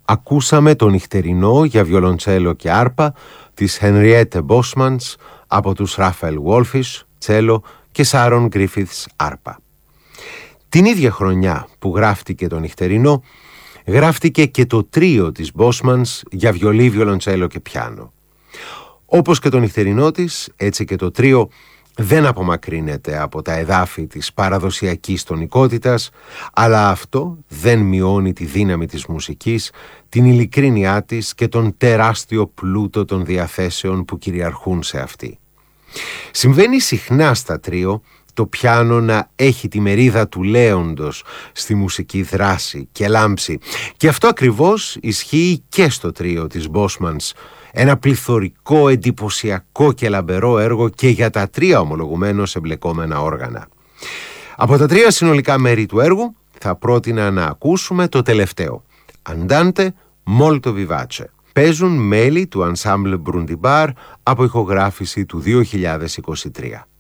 Ακούσαμε το νυχτερινό για βιολοντσέλο και άρπα της Henriette Bosmans από τους Raphael Wolfish, τσέλο και Sharon Griffiths, άρπα. Την ίδια χρονιά που γράφτηκε το νυχτερινό, γράφτηκε και το τρίο της Bosmans για βιολί, βιολοντσέλο και πιάνο. Όπως και το νυχτερινό της, έτσι και το τρίο δεν απομακρύνεται από τα εδάφη της παραδοσιακής τονικότητας, αλλά αυτό δεν μειώνει τη δύναμη της μουσικής, την ειλικρίνειά της και τον τεράστιο πλούτο των διαθέσεων που κυριαρχούν σε αυτή. Συμβαίνει συχνά στα τρίο το πιάνο να έχει τη μερίδα του λέοντος στη μουσική δράση και λάμψη, και αυτό ακριβώς ισχύει και στο τρίο της Bosmans. Ένα πληθωρικό, εντυπωσιακό και λαμπερό έργο και για τα τρία ομολογουμένως εμπλεκόμενα όργανα. Από τα τρία συνολικά μέρη του έργου θα πρότεινα να ακούσουμε το τελευταίο, Andante molto vivace. Παίζουν μέλη του Ensemble Brundibar από ηχογράφηση του 2023.